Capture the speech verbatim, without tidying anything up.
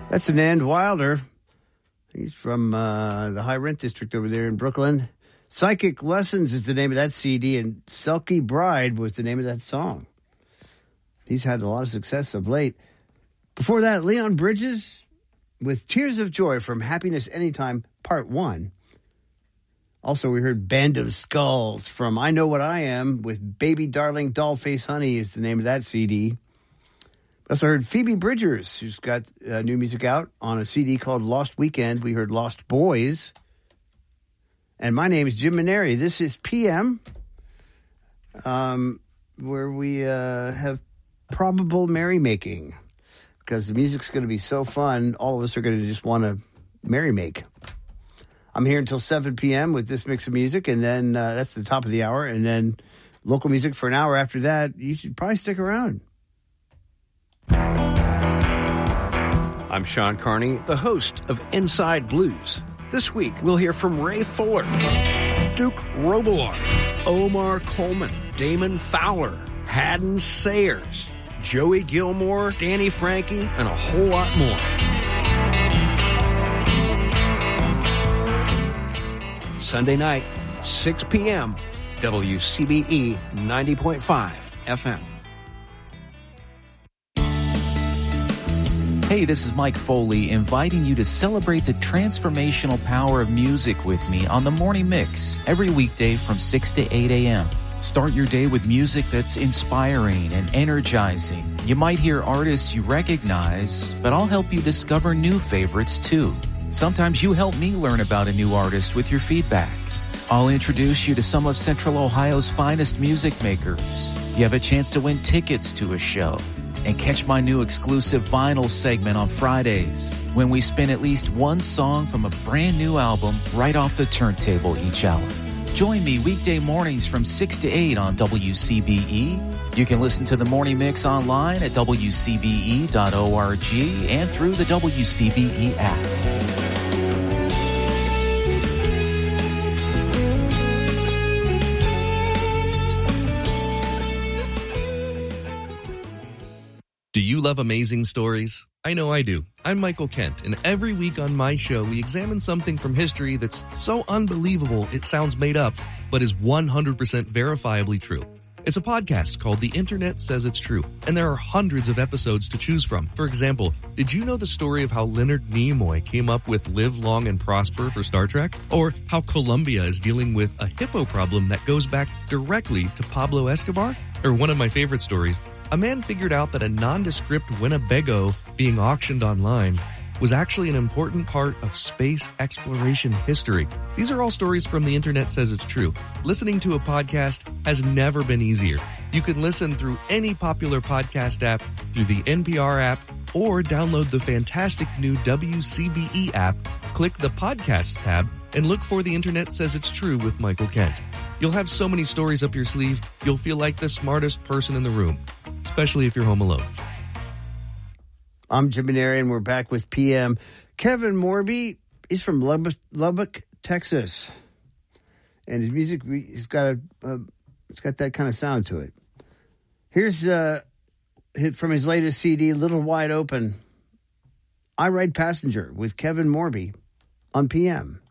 That's Anand Wilder. He's from uh, the high rent district over there in Brooklyn. Psychic Lessons is the name of that C D, and Selkie Bride was the name of that song. He's had a lot of success of late. Before that, Leon Bridges with Tears of Joy from Happiness Anytime, Part one. Also, we heard Band of Skulls from I Know What I Am with Baby Darling Dollface Honey is the name of that C D. Also heard Phoebe Bridgers, who's got uh, new music out on a C D called Lost Weekend. We heard Lost Boys. And my name is Jim Maneri. This is P M, um, where we uh, have probable merrymaking. Because the music's going to be so fun, all of us are going to just want to merry-make. I'm here until seven p.m. with this mix of music, and then uh, that's the top of the hour. And then local music for an hour after that. You should probably stick around. I'm Sean Carney, the host of Inside Blues. This week, we'll hear from Ray Fuller, Duke Robillard, Omar Coleman, Damon Fowler, Haddon Sayers, Joey Gilmore, Danny Frankie, and a whole lot more. Sunday night, six p.m., W C B E ninety point five F M. Hey, this is Mike Foley inviting you to celebrate the transformational power of music with me on The Morning Mix every weekday from six to eight a.m. Start your day with music that's inspiring and energizing. You might hear artists you recognize, but I'll help you discover new favorites too. Sometimes you help me learn about a new artist with your feedback. I'll introduce you to some of Central Ohio's finest music makers. You have a chance to win tickets to a show. And catch my new exclusive vinyl segment on Fridays when we spin at least one song from a brand new album right off the turntable each hour. Join me weekday mornings from six to eight on W C B E. You can listen to the Morning Mix online at W C B E dot org and through the W C B E app. Do you love amazing stories? I know I do. I'm Michael Kent, and every week on my show, we examine something from history that's so unbelievable it sounds made up, but is one hundred percent verifiably true. It's a podcast called The Internet Says It's True, and there are hundreds of episodes to choose from. For example, did you know the story of how Leonard Nimoy came up with Live Long and Prosper for Star Trek? Or how Colombia is dealing with a hippo problem that goes back directly to Pablo Escobar? Or one of my favorite stories, a man figured out that a nondescript Winnebago being auctioned online was actually an important part of space exploration history. These are all stories from The Internet Says It's True. Listening to a podcast has never been easier. You can listen through any popular podcast app, through the N P R app, or download the fantastic new W C B E app, click the Podcasts tab, and look for The Internet Says It's True with Michael Kent. You'll have so many stories up your sleeve, you'll feel like the smartest person in the room, especially if you're home alone. I'm Jim Maneri, and we're back with P M. Kevin Morby is from Lubbock, Lubbock, Texas, and his music he's got a uh, it's got that kind of sound to it. Here's uh, from his latest C D, Little Wide Open. I Ride Passenger with Kevin Morby on P M.